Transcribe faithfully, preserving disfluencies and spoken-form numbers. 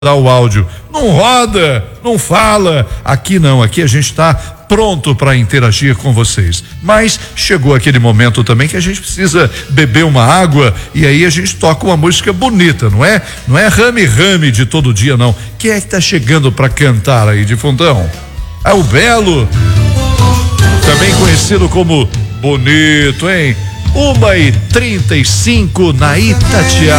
o áudio. Não roda, não fala. Aqui não, aqui a gente está pronto para interagir com vocês. Mas chegou aquele momento também que a gente precisa beber uma água e aí a gente toca uma música bonita, não é? Não é rame-rame de todo dia, não. Quem é que tá chegando para cantar aí de fundão? É o Belo, também conhecido como Bonito, hein? Uma e trinta e cinco na Itatiaia.